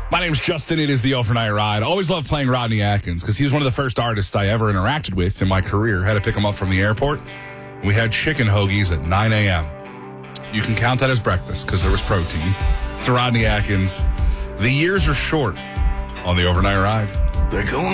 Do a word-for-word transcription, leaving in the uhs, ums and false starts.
My name's Justin. It is the Overnight Ride. I always loved playing Rodney Atkins because he was one of the first artists I ever interacted with in my career. Had to pick him up from the airport. We had chicken hoagies at nine a.m. You can count that as breakfast because there was protein. It's Rodney Atkins. The years are short on the Overnight Ride. They're going